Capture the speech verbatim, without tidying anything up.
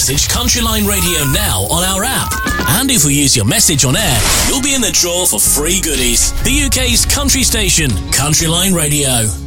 Message Countryline Radio now on our app. And if we use your message on air, you'll be in the draw for free goodies. The U K's country station, Countryline Radio.